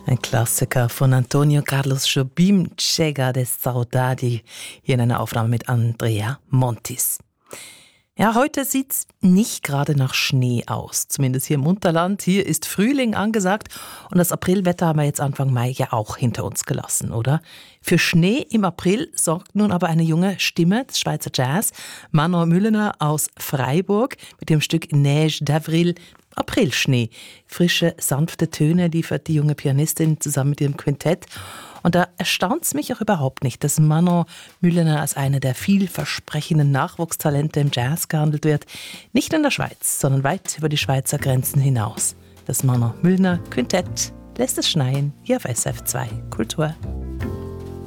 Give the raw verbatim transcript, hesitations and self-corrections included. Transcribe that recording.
Ein Klassiker von Antonio Carlos Jobim, Chega de Saudade, hier in einer Aufnahme mit Andrea Montis. Ja, heute sieht's nicht gerade nach Schnee aus, zumindest hier im Unterland. Hier ist Frühling angesagt und das Aprilwetter haben wir jetzt Anfang Mai ja auch hinter uns gelassen, oder? Für Schnee im April sorgt nun aber eine junge Stimme des Schweizer Jazz, Manon Müllener aus Freiburg, mit dem Stück Neige d'Avril, Aprilschnee. Frische, sanfte Töne liefert die junge Pianistin zusammen mit ihrem Quintett. Und da erstaunt es mich auch überhaupt nicht, dass Manon Müllener als eine der vielversprechenden Nachwuchstalente im Jazz gehandelt wird. Nicht in der Schweiz, sondern weit über die Schweizer Grenzen hinaus. Das Manon Müllener Quintett lässt es schneien, hier auf S R F zwei Kultur.